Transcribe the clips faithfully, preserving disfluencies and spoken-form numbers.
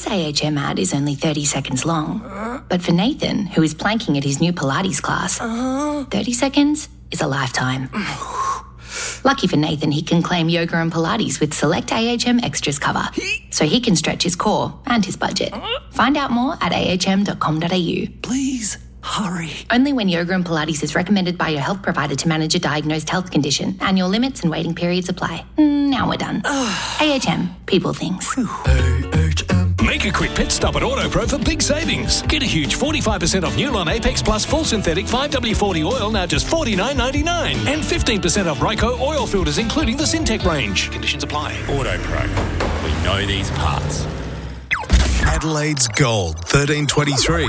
This A H M ad is only thirty seconds long. But for Nathan, who is planking at his new Pilates class, thirty seconds is a lifetime. Lucky for Nathan, he can claim yoga and Pilates with select A H M Extras cover, so he can stretch his core and his budget. Find out more at a h m dot com dot a u. Please, hurry. Only when yoga and Pilates is recommended by your health provider to manage a diagnosed health condition. Annual limits and waiting periods apply. Now we're done. A H M, people things. A H M. Make a quick pit stop at AutoPro for big savings. Get a huge forty-five percent off Newline Apex Plus full synthetic five W forty oil, now just forty-nine ninety-nine. And fifteen percent off Ryco oil filters, including the Syntec range. Conditions apply. AutoPro. We know these parts. Adelaide's Gold, thirteen twenty-three.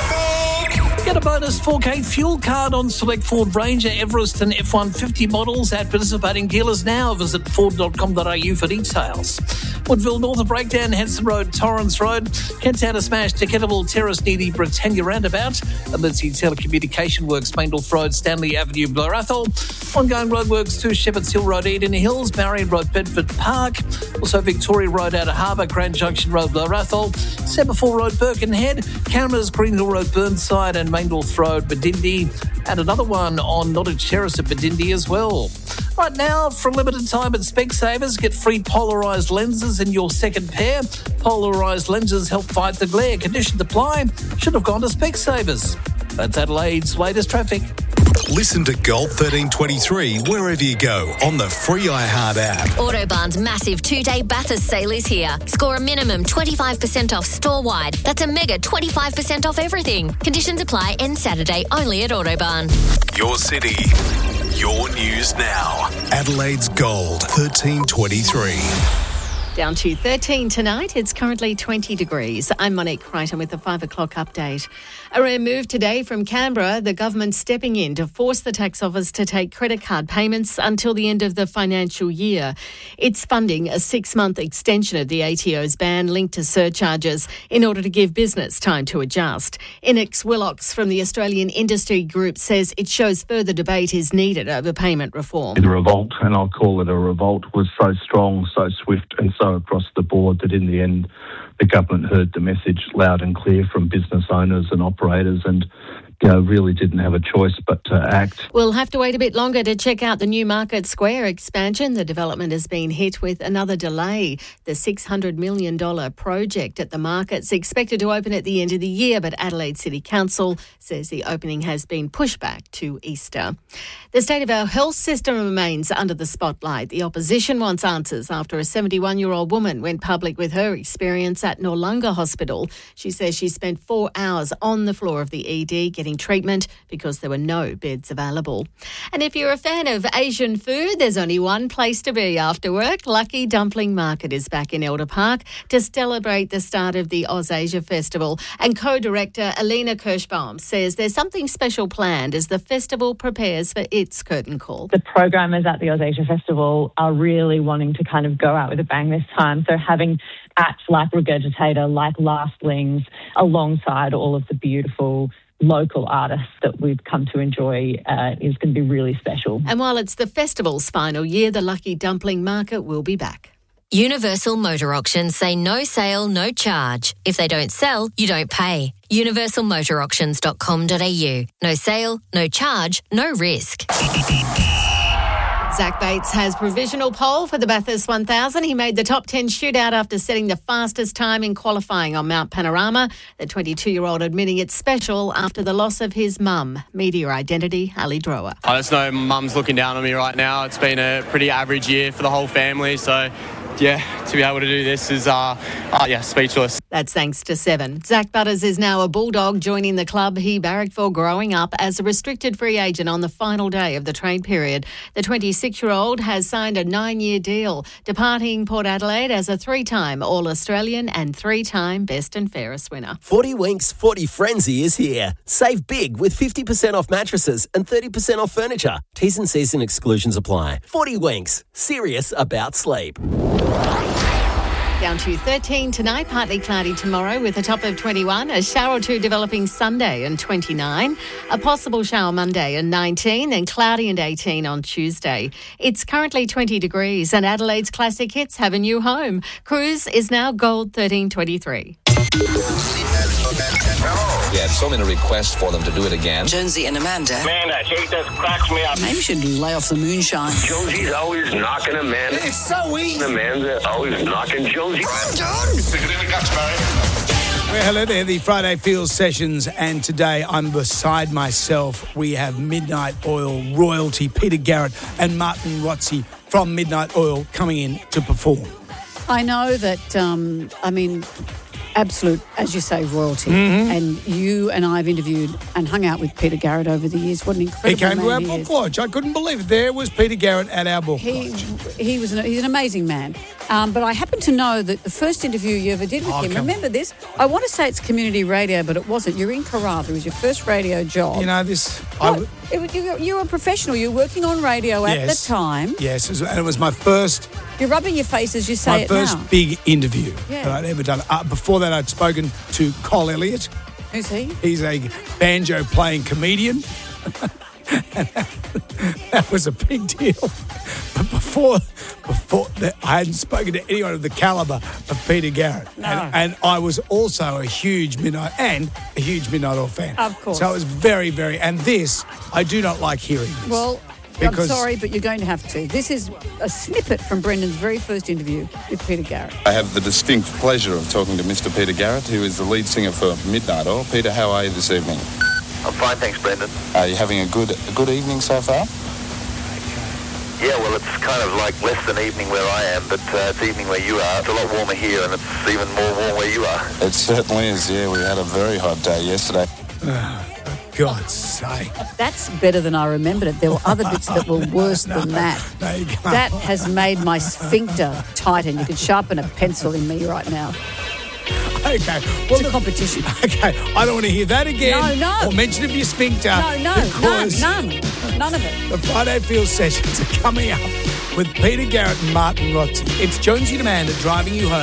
Get a bonus four K fuel card on select Ford Ranger, Everest and F one fifty models at participating dealers now. Visit ford dot com dot a u for details. Woodville North of Breakdown, Henson Road, Torrens Road, Kenttown to Smash, Decatable Terrace near the Britannia Roundabout, Emergency Telecommunication Works, Maindorf Road, Stanley Avenue, Blairathol, ongoing roadworks to Shepherds Hill Road, Eden Hills, Marion Road, Bedford Park, also Victoria Road out of Harbour, Grand Junction Road, Blairathol, Semaphore Road, Birkenhead, Cameras, Green Hill Road, Burnside and Maindorf Road, Bedindi, and another one on Nottage Terrace at Bedindi as well. Right now, for a limited time at Specsavers, get free polarised lenses in your second pair. Polarised lenses help fight the glare. Conditions apply. Should have gone to Specsavers. That's Adelaide's latest traffic. Listen to Gold thirteen twenty-three wherever you go on the free iHeart app. Autobahn's massive two-day Bathurst sale is here. Score a minimum twenty-five percent off store-wide. That's a mega twenty-five percent off everything. Conditions apply. End Saturday only at Autobahn. Your city, your news now. Adelaide's Gold, thirteen twenty-three. Down to thirteen tonight. It's currently twenty degrees. I'm Monique Crichton with the five o'clock update. A rare move today from Canberra, the government stepping in to force the tax office to take credit card payments until the end of the financial year. It's funding a six-month extension of the A T O's ban linked to surcharges in order to give business time to adjust. Inex Willocks from the Australian Industry Group says it shows further debate is needed over payment reform. The revolt, and I'll call it a revolt, was so strong, so swift and so across the board that in the end the government heard the message loud and clear from business owners and operators and you know, really didn't have a choice but to act. We'll have to wait a bit longer to check out the new Market Square expansion. The development has been hit with another delay. The six hundred million dollars project at the market's expected to open at the end of the year, but Adelaide City Council says the opening has been pushed back to Easter. The state of our health system remains under the spotlight. The opposition wants answers after a seventy-one-year-old woman went public with her experience at Noarlunga Hospital. She says she spent four hours on the floor of the E D getting treatment because there were no beds available. And if you're a fan of Asian food, there's only one place to be after work. Lucky Dumpling Market is back in Elder Park to celebrate the start of the AusAsia Festival. And co-director Alina Kirschbaum says there's something special planned as the festival prepares for its curtain call. The programmers at the AusAsia Festival are really wanting to kind of go out with a bang this time. So having acts like Regurgitator, like Lastlings, alongside all of the beautiful local artists that we've come to enjoy uh, is going to be really special. And while it's the festival's final year, the Lucky Dumpling Market will be back. Universal Motor Auctions say no sale, no charge. If they don't sell, you don't pay. universal motor auctions dot com dot a u. No sale, no charge, no risk. Zach Bates has provisional pole for the Bathurst one thousand. He made the top ten shootout after setting the fastest time in qualifying on Mount Panorama. The twenty-two-year-old admitting it's special after the loss of his mum. Media identity, Ali Drower. I just know mum's looking down on me right now. It's been a pretty average year for the whole family, so yeah, to be able to do this is, uh, uh, yeah, speechless. That's thanks to Seven. Zach Butters is now a Bulldog, joining the club he barracked for growing up as a restricted free agent on the final day of the trade period. The twenty-six-year-old has signed a nine-year deal, departing Port Adelaide as a three-time All-Australian and three-time Best and Fairest winner. forty Winks forty Frenzy is here. Save big with fifty percent off mattresses and thirty percent off furniture. T's and C's and exclusions apply. forty Winks, serious about sleep. Down to thirteen tonight, partly cloudy tomorrow with a top of twenty-one, a shower or two developing Sunday and twenty-nine, a possible shower Monday and nineteen, then cloudy and eighteen on Tuesday. It's currently twenty degrees and Adelaide's classic hits have a new home. Cruise is now Gold thirteen twenty-three. We had so many requests for them to do it again. Jonesy and Amanda. Man, I hate that cracks me up. Maybe you should lay off the moonshine. Jonesy's always knocking Amanda. It's so easy. Amanda always knocking Jonesy. I'm done. Stick it in the guts, Barry. Well, hello there, the Friday Fields Sessions, and today I'm beside myself. We have Midnight Oil royalty, Peter Garrett and Martin Rotzi from Midnight Oil coming in to perform. I know that, um, I mean, absolute, as you say, royalty. Mm-hmm. And you and I have interviewed and hung out with Peter Garrett over the years. What an incredible He came man to our he book is. lodge. I couldn't believe it. There was Peter Garrett at our book He, lodge. he was an, he's an amazing man. Um, but I happen to know that the first interview you ever did with Oh, him, come remember this? I want to say it's community radio, but it wasn't. You're in Karratha. It was your first radio job. You know, this... What? I, It was- you, you were a professional. You were working on radio at Yes. the time. yes, it was- and it was my first... You're rubbing your face as you say My it first now. big interview Yeah. that I'd ever done. Uh, before that, I'd spoken to Cole Elliott. Who's he? He's a banjo-playing comedian. And that, that was a big deal. But before, before that, I hadn't spoken to anyone of the calibre of Peter Garrett. No. And, and I was also a huge Midnight and a huge Midnight Oil fan. Of course. So it was very, very... And this, I do not like hearing this. Well, Because- I'm sorry, but you're going to have to. This is a snippet from Brendan's very first interview with Peter Garrett. I have the distinct pleasure of talking to Mister Peter Garrett, who is the lead singer for Midnight Oil. Peter, how are you this evening? I'm fine, thanks, Brendan. Are you having a good a good evening so far? Yeah, well, it's kind of like less than evening where I am, but uh, it's evening where you are. It's a lot warmer here, and it's even more warm where you are. It certainly is, yeah. We had a very hot day yesterday. For God's sake. That's better than I remembered it. There were other bits that were worse No, than that. no, you can't. That has made my sphincter tighten. You could sharpen a pencil in me right now. Okay. It's a competition. Okay, I don't want to hear that again. No, no. Or mention of your sphincter. No, no, none, because none, none of it. The Friday Fields Sessions are coming up with Peter Garrett and Martin Rotzi. It's Jonesy and Amanda driving you home.